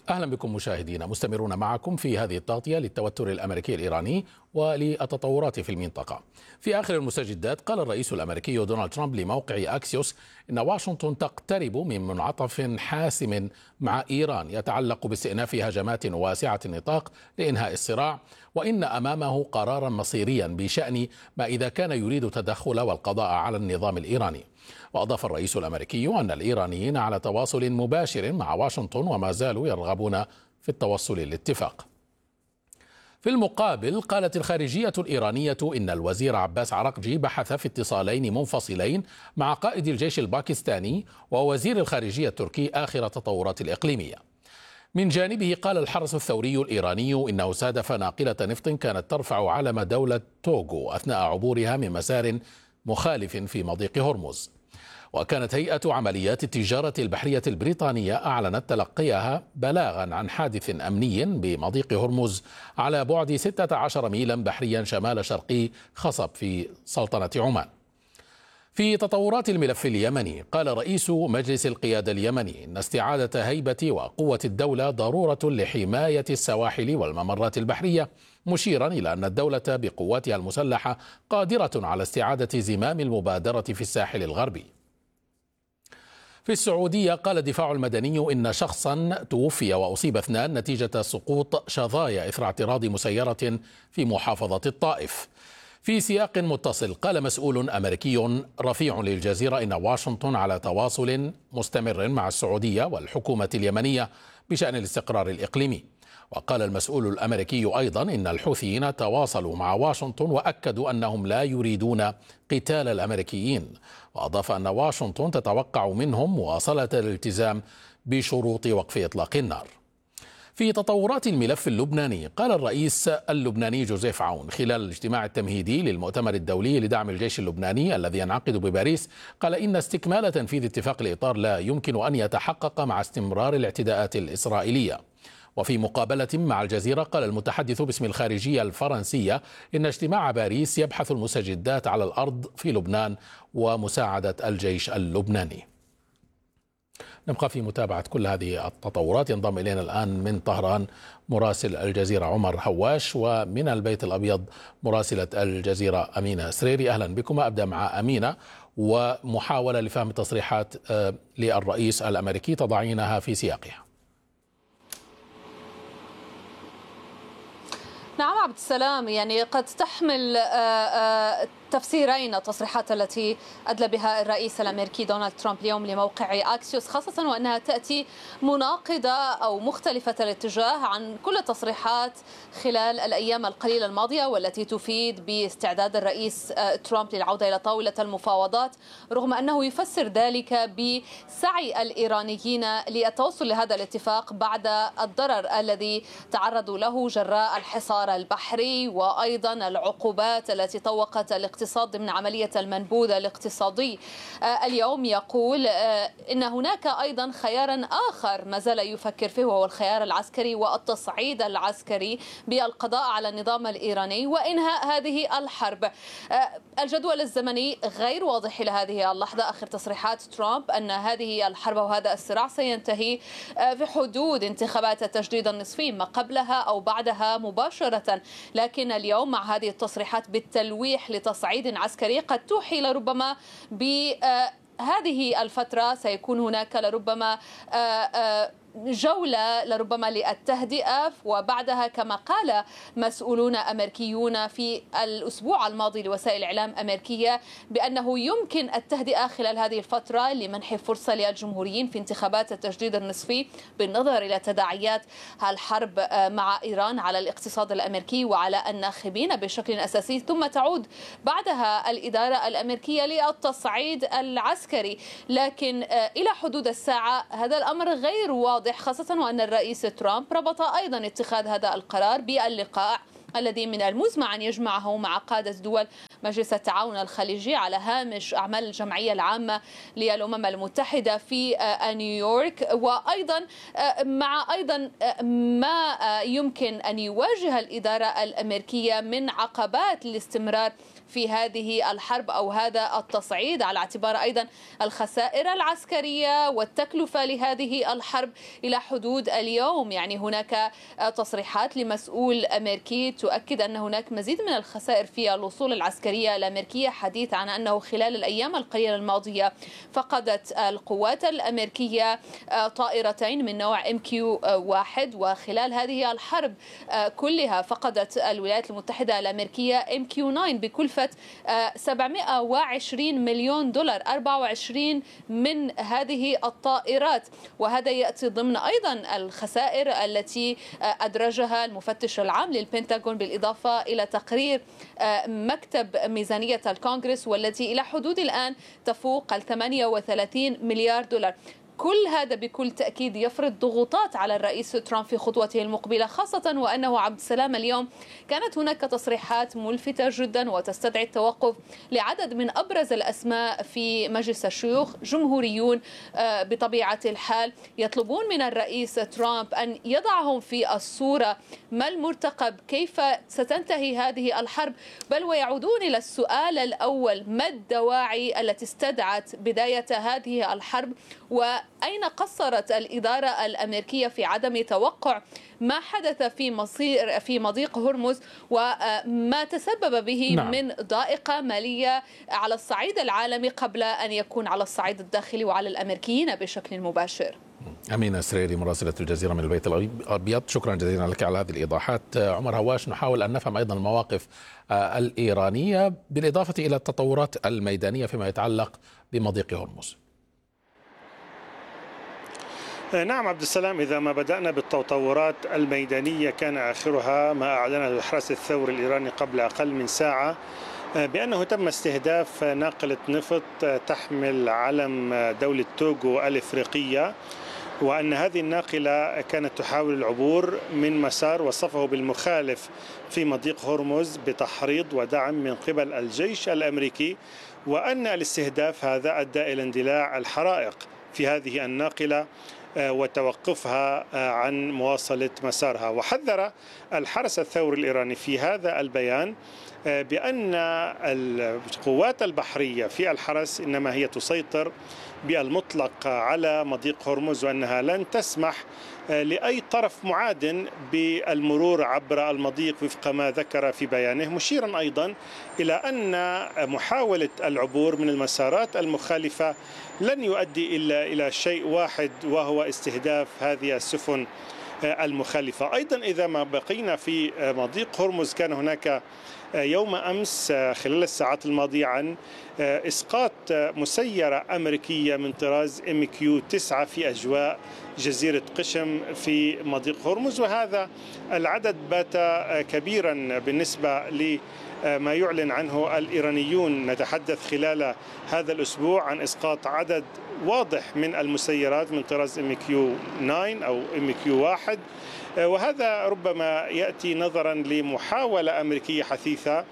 أهلا بكم مشاهدينا، مستمرون معكم في هذه التغطية للتوتر الأمريكي الإيراني وللتطورات في المنطقة. في آخر المستجدات قال الرئيس الأمريكي دونالد ترامب لموقع أكسيوس إن واشنطن تقترب من منعطف حاسم مع إيران يتعلق باستئناف هجمات واسعة النطاق لإنهاء الصراع، وإن أمامه قرارا مصيريا بشأن ما إذا كان يريد تدخل والقضاء على النظام الإيراني. وأضاف الرئيس الأمريكي أن الإيرانيين على تواصل مباشر مع واشنطن وما زالوا يرغبون في التوصل لاتفاق. في المقابل قالت الخارجية الإيرانية إن الوزير عباس عرقجي بحث في اتصالين منفصلين مع قائد الجيش الباكستاني ووزير الخارجية التركي آخر التطورات الإقليمية. من جانبه قال الحرس الثوري الإيراني إنه استهدف ناقلة نفط كانت ترفع علم دولة توغو أثناء عبورها من مسار مخالف في مضيق هرمز. وكانت هيئة عمليات التجارة البحرية البريطانية أعلنت تلقيها بلاغا عن حادث أمني بمضيق هرمز على بعد 16 ميلا بحريا شمال شرقي خصب في سلطنة عمان. في تطورات الملف اليمني قال رئيس مجلس القيادة اليمني إن استعادة هيبة وقوة الدولة ضرورة لحماية السواحل والممرات البحرية، مشيرا إلى أن الدولة بقواتها المسلحة قادرة على استعادة زمام المبادرة في الساحل الغربي. في السعودية قال الدفاع المدني إن شخصا توفي وأصيب 2 نتيجة سقوط شظايا إثر اعتراض مسيرة في محافظة الطائف. في سياق متصل قال مسؤول أمريكي رفيع للجزيرة إن واشنطن على تواصل مستمر مع السعودية والحكومة اليمنية بشأن الاستقرار الإقليمي. وقال المسؤول الأمريكي أيضا إن الحوثيين تواصلوا مع واشنطن وأكدوا أنهم لا يريدون قتال الأمريكيين، وأضاف أن واشنطن تتوقع منهم مواصلة الالتزام بشروط وقف إطلاق النار. في تطورات الملف اللبناني قال الرئيس اللبناني جوزيف عون خلال الاجتماع التمهيدي للمؤتمر الدولي لدعم الجيش اللبناني الذي ينعقد بباريس، قال إن استكمال تنفيذ اتفاق الإطار لا يمكن أن يتحقق مع استمرار الاعتداءات الإسرائيلية. وفي مقابلة مع الجزيرة قال المتحدث باسم الخارجية الفرنسية إن اجتماع باريس يبحث المستجدات على الأرض في لبنان ومساعدة الجيش اللبناني. نبقى في متابعة كل هذه التطورات. ينضم إلينا الآن من طهران مراسل الجزيرة عمر هواش، ومن البيت الأبيض مراسلة الجزيرة أمينة سريري. أهلا بكما. أبدأ مع أمينة ومحاولة لفهم تصريحات للرئيس الأمريكي تضعينها في سياقها. نعم عبد السلام، يعني قد تحمل تفسيرين التصريحات التي أدلى بها الرئيس الأمريكي دونالد ترامب اليوم لموقع أكسيوس، خاصة وأنها تأتي مناقضة أو مختلفة الاتجاه عن كل التصريحات خلال الأيام القليلة الماضية، والتي تفيد باستعداد الرئيس ترامب للعودة إلى طاولة المفاوضات، رغم أنه يفسر ذلك بسعي الإيرانيين للتوصل لهذا الاتفاق بعد الضرر الذي تعرضوا له جراء الحصار البحري وأيضا العقوبات التي طوقت الاقتصاد ضمن عملية المنبوذ الاقتصادي. اليوم يقول إن هناك أيضا خيارا آخر ما زال يفكر فيه، وهو الخيار العسكري والتصعيد العسكري بالقضاء على النظام الإيراني وإنهاء هذه الحرب. الجدول الزمني غير واضح إلى هذه اللحظة. آخر تصريحات ترامب أن هذه الحرب وهذا الصراع سينتهي في حدود انتخابات التجديد النصفي، ما قبلها أو بعدها مباشرة. لكن اليوم مع هذه التصريحات بالتلويح لتصعيد عسكري قد توحي لربما بهذه الفترة سيكون هناك لربما جولة لربما للتهدئة، وبعدها كما قال مسؤولون أمريكيون في الأسبوع الماضي لوسائل الإعلام الأمريكية بأنه يمكن التهدئة خلال هذه الفترة لمنح فرصة للجمهوريين في انتخابات التجديد النصفي، بالنظر إلى تداعيات الحرب مع إيران على الاقتصاد الأمريكي وعلى الناخبين بشكل أساسي، ثم تعود بعدها الإدارة الأمريكية للتصعيد العسكري. لكن إلى حدود الساعة هذا الأمر غير واضح، خاصة وأن الرئيس ترامب ربط أيضا اتخاذ هذا القرار باللقاء الذي من المزمع أن يجمعه مع قادة دول مجلس التعاون الخليجي على هامش أعمال الجمعية العامة للأمم المتحدة في نيويورك، وأيضا مع أيضا ما يمكن أن يواجه الإدارة الأمريكية من عقبات الاستمرار في هذه الحرب أو هذا التصعيد، على اعتبار أيضا الخسائر العسكرية والتكلفة لهذه الحرب إلى حدود اليوم. يعني هناك تصريحات لمسؤول أمريكي تؤكد أن هناك مزيد من الخسائر في الوصول العسكرية الأمريكية، حديث عن أنه خلال الأيام القليلة الماضية فقدت القوات الأمريكية طائرتين من نوع MQ-1، وخلال هذه الحرب كلها فقدت الولايات المتحدة الأمريكية MQ-9 بكلفة 720 مليون دولار، 24 من هذه الطائرات. وهذا يأتي ضمن أيضا الخسائر التي أدرجها المفتش العام للبنتاغون، بالإضافة إلى تقرير مكتب ميزانية الكونغرس والتي إلى حدود الآن تفوق 38 مليار دولار. كل هذا بكل تأكيد يفرض ضغوطات على الرئيس ترامب في خطوته المقبلة، خاصة وأنه عبد السلام اليوم كانت هناك تصريحات ملفتة جدا وتستدعي التوقف لعدد من أبرز الأسماء في مجلس الشيوخ، جمهوريون بطبيعة الحال يطلبون من الرئيس ترامب أن يضعهم في الصورة، ما المرتقب، كيف ستنتهي هذه الحرب، بل ويعودون إلى السؤال الأول: ما الدواعي التي استدعت بداية هذه الحرب، وأين قصرت الإدارة الأمريكية في عدم توقع ما حدث في مضيق هرمز وما تسبب به من ضائقة مالية على الصعيد العالمي قبل أن يكون على الصعيد الداخلي وعلى الأمريكيين بشكل مباشر. أمينة سريري مراسلة الجزيرة من البيت الأبيض، شكرا جزيلا لك على هذه الإيضاحات. عمر هواش، نحاول أن نفهم أيضا المواقف الإيرانية بالإضافة إلى التطورات الميدانية فيما يتعلق بمضيق هرمز. نعم عبد السلام، إذا ما بدأنا بالتطورات الميدانية كان آخرها ما أعلنه الحرس الثوري الإيراني قبل أقل من ساعة بأنه تم استهداف ناقلة نفط تحمل علم دولة توغو الإفريقية، وأن هذه الناقلة كانت تحاول العبور من مسار وصفه بالمخالف في مضيق هرمز بتحريض ودعم من قبل الجيش الأمريكي، وأن الاستهداف هذا أدى إلى اندلاع الحرائق في هذه الناقلة وتوقفها عن مواصلة مسارها. وحذر الحرس الثوري الإيراني في هذا البيان بأن القوات البحرية في الحرس إنما هي تسيطر بالمطلق على مضيق هرمز، وأنها لن تسمح لأي طرف معاد بالمرور عبر المضيق وفق ما ذكر في بيانه، مشيرا أيضا إلى أن محاولة العبور من المسارات المخالفة لن يؤدي إلا إلى شيء واحد، وهو استهداف هذه السفن المخالفة. أيضا إذا ما بقينا في مضيق هرمز، كان هناك يوم أمس خلال الساعات الماضية عن إسقاط مسيرة أمريكية من طراز MQ-9 في أجواء جزيرة قشم في مضيق هرمز، وهذا العدد بات كبيرا بالنسبة لما يعلن عنه الإيرانيون. نتحدث خلال هذا الأسبوع عن إسقاط عدد واضح من المسيرات من طراز MQ-9 أو MQ-1، وهذا ربما يأتي نظرا لمحاولة أمريكية حثيثة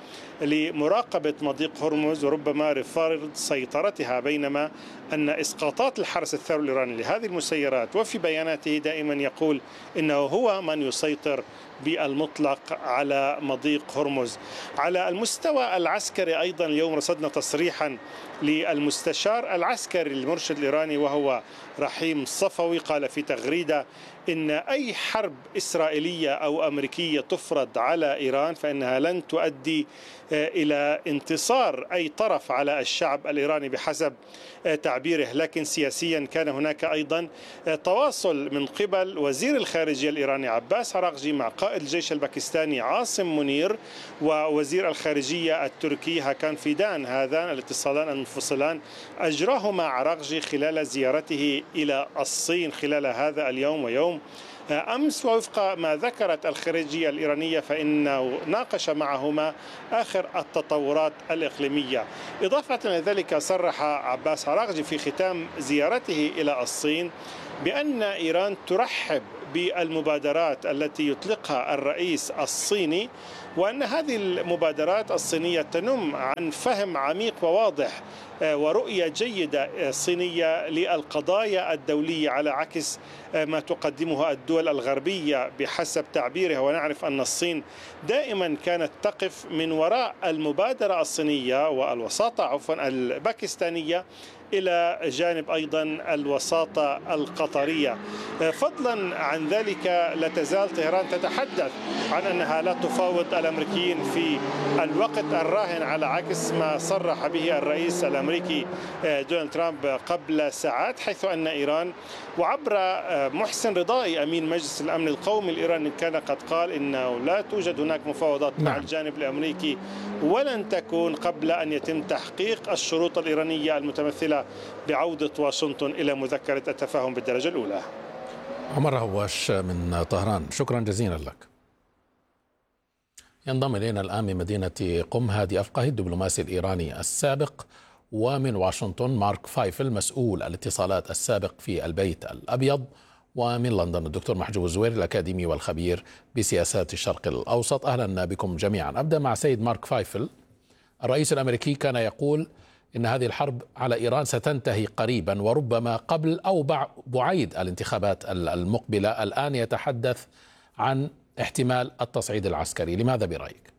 لمراقبة مضيق هرمز وربما رفض سيطرتها، بينما أن إسقاطات الحرس الثوري الإيراني لهذه المسيرات وفي بياناته دائما يقول إنه هو من يسيطر بالمطلق على مضيق هرمز. على المستوى العسكري أيضا اليوم رصدنا تصريحا للمستشار العسكري المرشد الإيراني وهو رحيم صفوي، قال في تغريدة إن أي حرب إسرائيلية أو أمريكية تفرض على إيران فإنها لن تؤدي إلى انتصار أي طرف على الشعب الإيراني بحسب تعبيره. لكن سياسيا كان هناك أيضا تواصل من قبل وزير الخارجية الإيراني عباس عراقجي مع قائد الجيش الباكستاني عاصم منير ووزير الخارجية التركي هاكان فيدان. هذان الاتصالان المنفصلان أجراهما عراقجي خلال زيارته إلى الصين خلال هذا اليوم ويوم أمس، ووفق ما ذكرت الخارجية الإيرانية فإنه ناقش معهما آخر التطورات الإقليمية. إضافة إلى ذلك صرح عباس عراقجي في ختام زيارته إلى الصين بأن إيران ترحب بالمبادرات التي يطلقها الرئيس الصيني، وأن هذه المبادرات الصينية تنم عن فهم عميق وواضح ورؤية جيدة صينية للقضايا الدولية على عكس ما تقدمه الدول الغربية بحسب تعبيرها. ونعرف أن الصين دائما كانت تقف من وراء المبادرة الصينية والوساطة الباكستانية إلى جانب أيضا الوساطة القطرية. فضلا عن ذلك لا تزال طهران تتحدث عن أنها لا تفاوض الأمريكيين في الوقت الراهن على عكس ما صرح به الرئيس الأمريكي دونالد ترامب قبل ساعات، حيث أن إيران وعبر محسن رضائي أمين مجلس الأمن القومي الإيراني كان قد قال إنه لا توجد هناك مفاوضات مع الجانب الأمريكي ولن تكون قبل أن يتم تحقيق الشروط الإيرانية المتمثلة بعودة واشنطن إلى مذكرة التفاهم بالدرجة الأولى. عمر هواش من طهران، شكرا جزيلا لك. ينضم إلينا الآن من مدينة قم هادي أفقه الدبلوماسي الإيراني السابق، ومن واشنطن مارك فايفل مسؤول الاتصالات السابق في البيت الأبيض، ومن لندن الدكتور محجوب الزويري الأكاديمي والخبير بسياسات الشرق الأوسط. أهلا بكم جميعا. أبدأ مع سيد مارك فايفل. الرئيس الأمريكي كان يقول إن هذه الحرب على إيران ستنتهي قريبا وربما قبل أو بعيد الانتخابات المقبلة. الآن يتحدث عن احتمال التصعيد العسكري، لماذا برأيك؟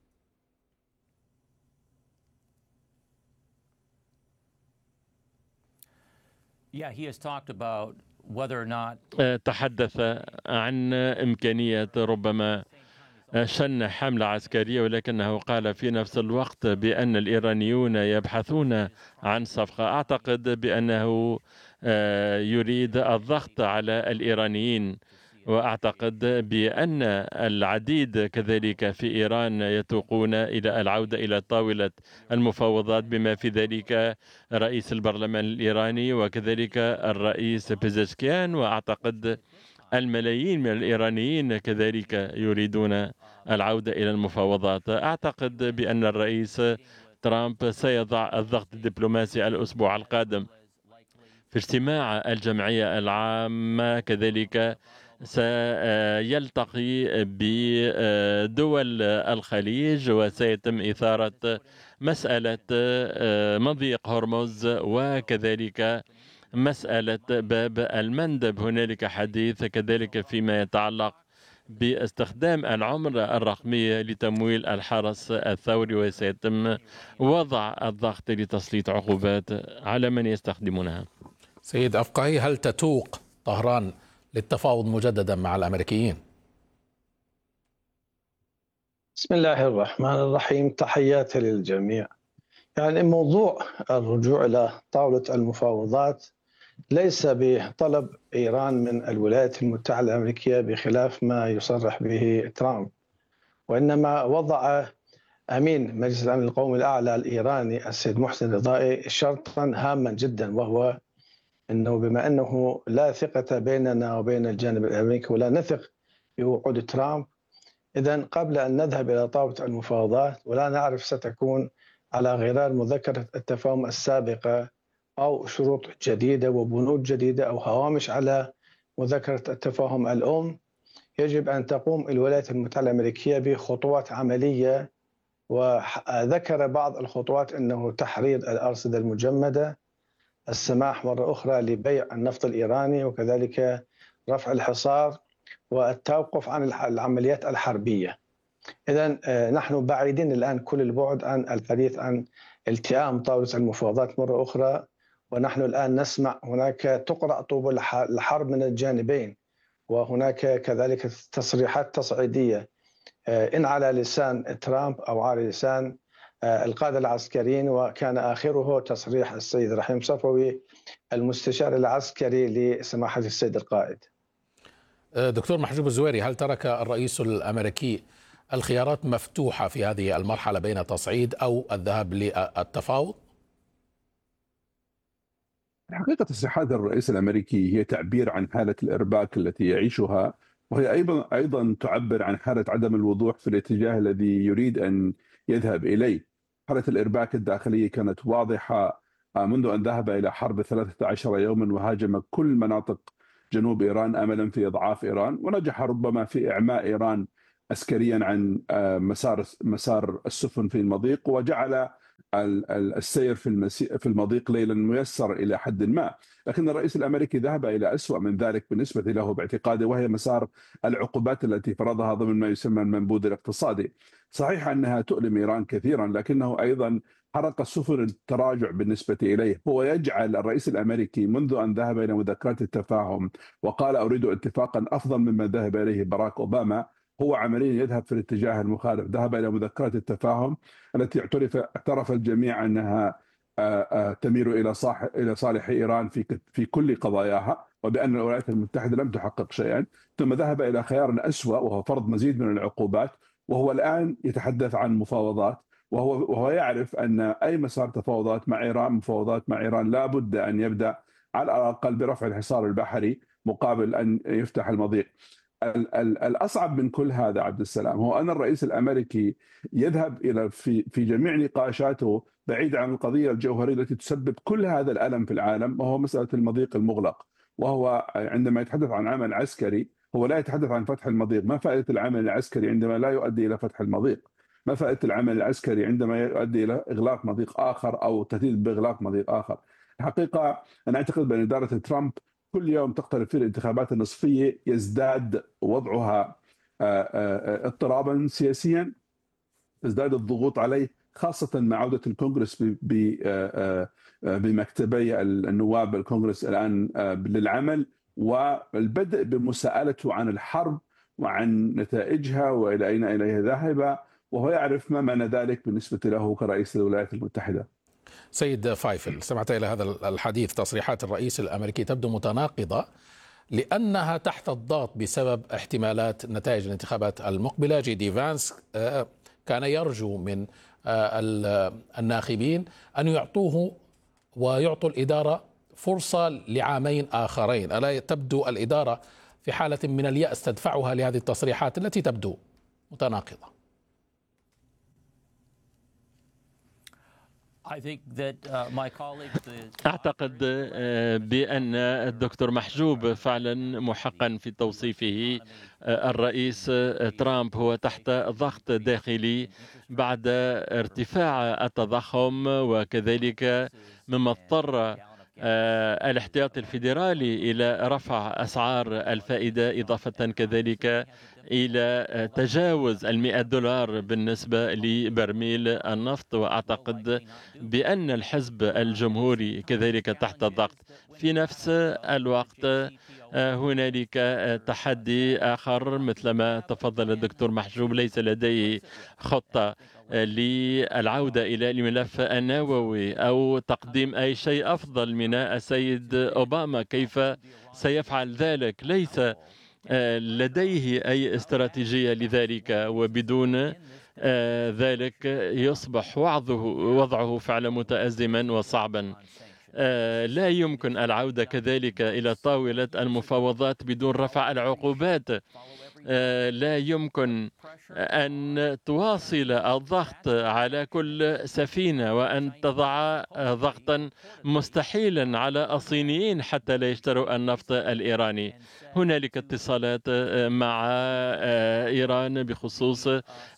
تحدث عن إمكانية ربما شن حملة عسكرية، ولكنه قال في نفس الوقت بأن الإيرانيون يبحثون عن صفقة. أعتقد بأنه يريد الضغط على الإيرانيين، وأعتقد بأن العديد كذلك في إيران يتوقون إلى العودة إلى طاولة المفاوضات، بما في ذلك رئيس البرلمان الإيراني وكذلك الرئيس بيزشكيان، وأعتقد الملايين من الإيرانيين كذلك يريدون العودة إلى المفاوضات. أعتقد بأن الرئيس ترامب سيضع الضغط الدبلوماسي الأسبوع القادم في اجتماع الجمعية العامة. كذلك سيلتقي بدول الخليج وسيتم إثارة مسألة مضيق هرمز وكذلك مسألة باب المندب. هنالك حديث كذلك فيما يتعلق باستخدام العملة الرقمية لتمويل الحرس الثوري، وسيتم وضع الضغط لتسليط عقوبات على من يستخدمونها. سيد أفقهي، هل تتوق طهران للتفاوض مجددا مع الأمريكيين؟ بسم الله الرحمن الرحيم، تحياتي للجميع. يعني موضوع الرجوع إلى طاولة المفاوضات ليس بطلب إيران من الولايات المتحدة الأمريكية بخلاف ما يصرح به ترامب، وإنما وضع أمين مجلس الأمن القومي الأعلى الإيراني السيد محسن رضائي شرطا هاما جدا، وهو أنه بما أنه لا ثقة بيننا وبين الجانب الأمريكي ولا نثق بوعود ترامب، إذن قبل أن نذهب إلى طاولة المفاوضات ولا نعرف ستكون على غرار مذكرة التفاهم السابقة أو شروط جديدة وبنود جديدة أو هوامش على مذكرة التفاهم الأم، يجب أن تقوم الولايات المتحدة الأمريكية بخطوات عملية. وذكر بعض الخطوات أنه تحرير الأرصدة المجمدة، السماح مرة أخرى لبيع النفط الإيراني، وكذلك رفع الحصار والتوقف عن العمليات الحربية. إذن نحن بعيدين الآن كل البعد عن الحديث عن التئام طاولة المفاوضات مرة أخرى، ونحن الآن نسمع هناك تقرأ طوب الحرب من الجانبين، وهناك كذلك تصريحات تصعيدية إن على لسان ترامب أو على لسان القادة العسكريين، وكان آخره تصريح السيد رحيم صفوي المستشار العسكري لسماحة السيد القائد. دكتور محجوب الزويري، هل ترك الرئيس الأمريكي الخيارات مفتوحة في هذه المرحلة بين تصعيد أو الذهاب للتفاوض؟ حقيقة تصريحات الرئيس الأمريكي هي تعبير عن حالة الإرباك التي يعيشها، وهي أيضا تعبر عن حالة عدم الوضوح في الاتجاه الذي يريد أن يذهب إليه. حالة الإرباك الداخلية كانت واضحة منذ أن ذهب إلى حرب 13 يوما وهاجم كل مناطق جنوب إيران أملا في إضعاف إيران، ونجح ربما في إعماء إيران عسكريا عن مسار السفن في المضيق، وجعل السير في المضيق ليلا ميسر إلى حد ما. لكن الرئيس الأمريكي ذهب إلى أسوأ من ذلك بالنسبة له باعتقاده، وهي مسار العقوبات التي فرضها ضمن ما يسمى المنبوذ الاقتصادي. صحيح أنها تؤلم إيران كثيرا، لكنه أيضا حرق سفن التراجع بالنسبة إليه. هو يجعل الرئيس الأمريكي منذ أن ذهب إلى مذكرات التفاهم وقال أريد اتفاقا أفضل مما ذهب إليه باراك أوباما، هو عمليا يذهب في الاتجاه المخالف. ذهب إلى مذكرات التفاهم التي اعترف الجميع أنها تميل إلى صالح إيران في كل قضاياها، وبأن الولايات المتحدة لم تحقق شيئا. ثم ذهب إلى خيار أسوأ وهو فرض مزيد من العقوبات، وهو الآن يتحدث عن مفاوضات، وهو يعرف أن أي مسار تفاوضات مع إيران لا بد أن يبدأ على الأقل برفع الحصار البحري مقابل أن يفتح المضيق. الأصعب من كل هذا عبد السلام هو أن الرئيس الأمريكي يذهب إلى في جميع نقاشاته بعيد عن القضية الجوهرية التي تسبب كل هذا الألم في العالم، وهو مسألة المضيق المغلق. وهو عندما يتحدث عن عمل عسكري هو لا يتحدث عن فتح المضيق. ما فائدة العمل العسكري عندما لا يؤدي إلى فتح المضيق؟ ما فائدة العمل العسكري عندما يؤدي إلى إغلاق مضيق آخر أو تهديد بإغلاق مضيق آخر؟ الحقيقة أنا أعتقد بأن إدارة ترامب كل يوم تقترب فيه الانتخابات النصفية يزداد وضعها اضطرابا سياسيا، تزداد الضغوط عليه، خاصة مع عودة الكونغرس بمكتبي النواب الكونغرس الآن للعمل، والبدء بمساءلته عن الحرب وعن نتائجها وإلى أين إليها ذاهبة، وهو يعرف ما معنى ذلك بالنسبة له كرئيس الولايات المتحدة. سيد فايفل، سمعت إلى هذا الحديث. تصريحات الرئيس الأمريكي تبدو متناقضة لأنها تحت الضغط بسبب احتمالات نتائج الانتخابات المقبلة. جي دي فانس كان يرجو من الناخبين أن يعطوه ويعطوا الإدارة فرصة لعامين آخرين. ألا تبدو الإدارة في حالة من اليأس تدفعها لهذه التصريحات التي تبدو متناقضة؟ أعتقد بأن الدكتور محجوب فعلا محقا في توصيفه. الرئيس ترامب هو تحت ضغط داخلي بعد ارتفاع التضخم، وكذلك مما اضطر الاحتياطي الفيدرالي إلى رفع أسعار الفائدة، إضافة كذلك إلى تجاوز $100 بالنسبة لبرميل النفط. وأعتقد بأن الحزب الجمهوري كذلك تحت ضغط. في نفس الوقت هنالك تحدي آخر مثلما تفضل الدكتور محجوب، ليس لديه خطة للعودة إلى الملف النووي أو تقديم أي شيء أفضل من السيد أوباما. كيف سيفعل ذلك؟ ليس لديه أي استراتيجية لذلك، وبدون ذلك يصبح وضعه فعلا متأزما وصعبا. لا يمكن العودة كذلك إلى طاولة المفاوضات بدون رفع العقوبات. لا يمكن أن تواصل الضغط على كل سفينة وأن تضع ضغطا مستحيلا على الصينيين حتى لا يشتروا النفط الإيراني. هنالك اتصالات مع إيران بخصوص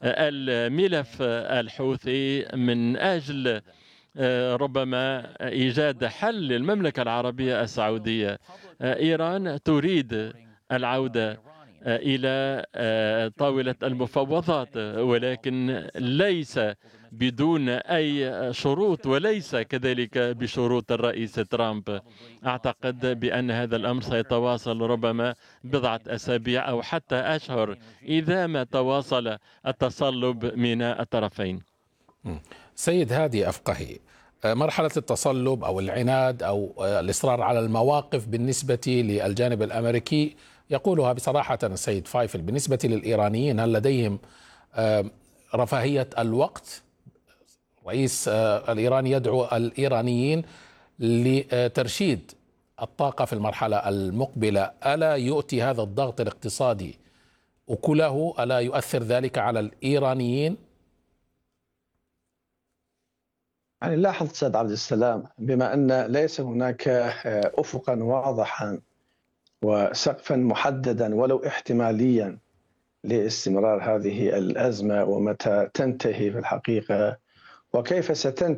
الملف الحوثي من أجل ربما إيجاد حل للمملكة العربية السعودية. إيران تريد العودة إلى طاولة المفاوضات، ولكن ليس بدون أي شروط، وليس كذلك بشروط الرئيس ترامب. أعتقد بأن هذا الأمر سيتواصل ربما بضعة أسابيع أو حتى أشهر إذا ما تواصل التصلب من الطرفين. سيد هادي أفقهي، مرحلة التصلب أو العناد أو الإصرار على المواقف بالنسبة للجانب الأمريكي يقولها بصراحة السيد فايفل، بالنسبة للإيرانيين هل لديهم رفاهية الوقت؟ الرئيس الإيراني يدعو الإيرانيين لترشيد الطاقة في المرحلة المقبلة. ألا يؤتي هذا الضغط الاقتصادي أكله؟ ألا يؤثر ذلك على الإيرانيين؟ يعني لاحظ سيد عبد السلام، بما أن ليس هناك أفقا واضحا وسقفا محددا ولو احتماليا لاستمرار هذه الأزمة ومتى تنتهي في الحقيقة وكيف ستنتهي